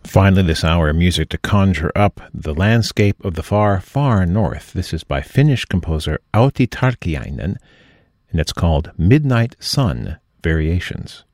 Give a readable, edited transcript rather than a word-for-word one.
Finally, this hour, music to conjure up the landscape of the far, far north. This is by Finnish composer Outi Tarkiainen, and it's called Midnight Sun Variations.